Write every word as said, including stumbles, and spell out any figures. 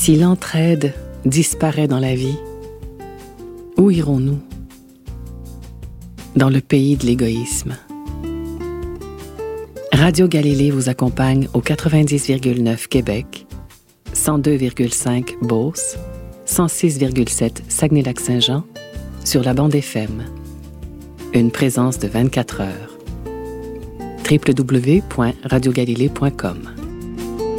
Si l'entraide disparaît dans la vie, où irons-nous? Dans le pays de l'égoïsme. Radio Galilée vous accompagne au quatre-vingt-dix virgule neuf Québec, cent deux virgule cinq Beauce, cent six virgule sept Saguenay-Lac-Saint-Jean, sur la bande F M. Une présence de vingt-quatre heures. w w w point radio galilée point com